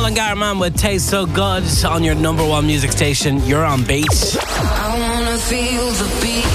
Nolan Garman with Taste So Good on your number one music station. You're on Beat. I wanna feel the beat.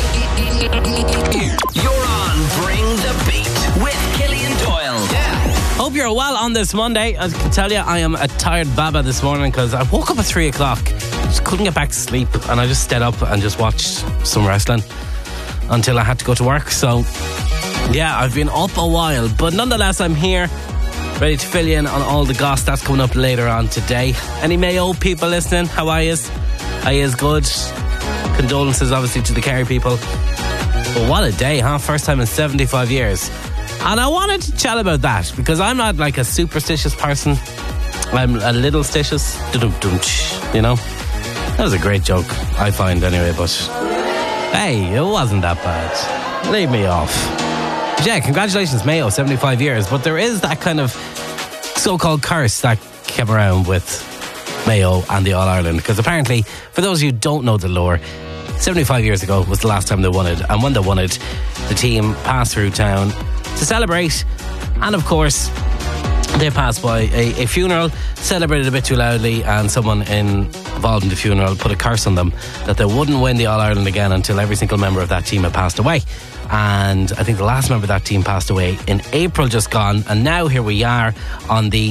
You're on Bring the Beat with Killian Doyle. Yeah. Hope you're well on this Monday. I can tell you, I am a tired baba this morning because I woke up at 3 o'clock. Just couldn't get back to sleep, and I just stayed up and just watched some wrestling until I had to go to work. So, yeah, I've been up a while, but nonetheless, I'm here, ready to fill you in on all the goss that's coming up later on today. Any Mayo people listening? How are yous? Are yous good? Condolences, obviously, to the Kerry people. But what a day, huh? First time in 75 years. And I wanted to chat about that because I'm not like a superstitious person. I'm a little stitious. You know? That was a great joke, I find, anyway, but hey, it wasn't that bad. Leave me off. But yeah, congratulations, Mayo, 75 years. But there is that kind of so-called curse that came around with Mayo and the All-Ireland, because apparently, for those of you who don't know the lore, 75 years ago was the last time they won it, and when they won it, the team passed through town to celebrate, and of course they passed by a funeral, celebrated a bit too loudly, and someone involved in the funeral put a curse on them that they wouldn't win the All-Ireland again until every single member of that team had passed away. And I think the last member of that team passed away in April just gone, and now here we are on the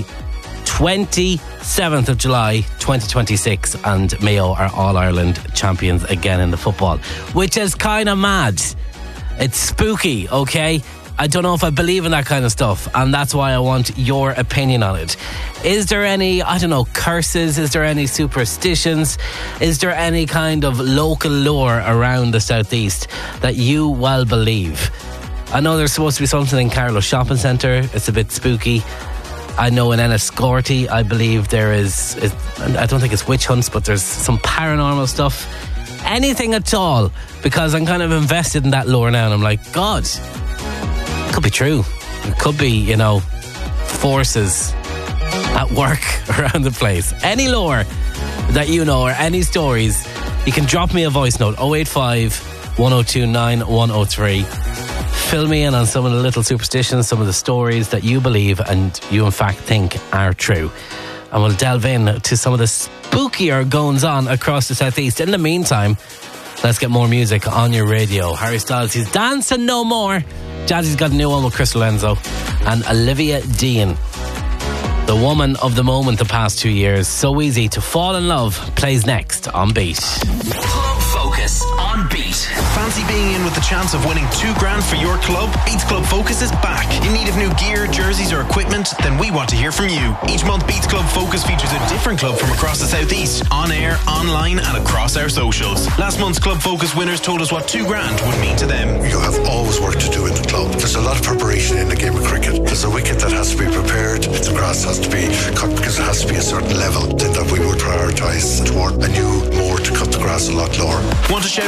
27th of July 2026, and Mayo are All-Ireland champions again in the football, which is kind of mad. It's spooky, okay? I don't know if I believe in that kind of stuff, and that's why I want your opinion on it. Is there any, I don't know, curses? Is there any superstitions? Is there any kind of local lore around the southeast that you well believe? I know there's supposed to be something in Carlow Shopping Centre. It's a bit spooky. I know in Enniscorthy, I believe there is, I don't think it's witch hunts, but there's some paranormal stuff. Anything at all, because I'm kind of invested in that lore now, and I'm like, God, it could be true. It could be, you know, forces at work around the place. Any lore that you know, or any stories, you can drop me a voice note, 085 102 9103. Fill me in on some of the little superstitions, some of the stories that you believe and you in fact think are true. And we'll delve in to some of the spookier goings on across the southeast. In the meantime, let's get more music on your radio. Harry Styles, he's Dancing No More. Jazzy's got a new one with Crystal Enzo. And Olivia Dean, the woman of the moment the past 2 years. So Easy to Fall in Love plays next on Beat. Club Focus on Beat. Fancy being in with the chance of winning $2,000 for your club? Beats Club Focus is back. In need of new gear, jerseys or equipment? Then we want to hear from you. Each month Beats Club Focus features a different club from across the southeast, on air, online and across our socials. Last month's Club Focus winners told us what $2,000 would mean to them. You have always work to do in the club. There's a lot of preparation in the game of cricket. There's a wicket that has to be prepared. The grass has to be cut because it has to be a certain level. Then that we would prioritise toward a new moor to cut the grass a lot lower. Want to shout